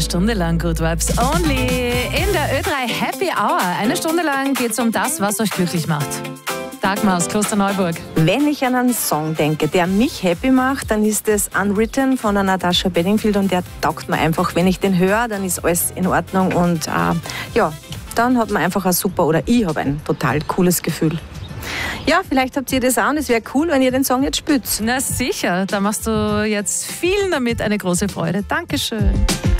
Stunde lang Good Vibes Only in der Ö3 Happy Hour. Eine Stunde lang geht es um das, was euch glücklich macht. Dagmar aus Klosterneuburg. Wenn ich an einen Song denke, der mich happy macht, dann ist es Unwritten von der Natasha Bedingfield und der taugt mir einfach. Wenn ich den höre, dann ist alles in Ordnung und dann hat man einfach ein super, oder ich habe ein total cooles Gefühl. Ja, vielleicht habt ihr das auch und es wäre cool, wenn ihr den Song jetzt spielt. Na sicher, da machst du jetzt vielen damit eine große Freude. Dankeschön.